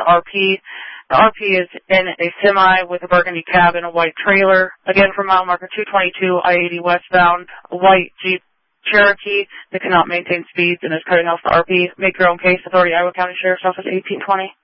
the RP. The RP is in a semi with a burgundy cab and a white trailer. Again, for mile marker 222, I-80 westbound, a white Jeep Cherokee that cannot maintain speeds and is cutting off the RP. Make your own case. Authority, Iowa County Sheriff's Office, 1820.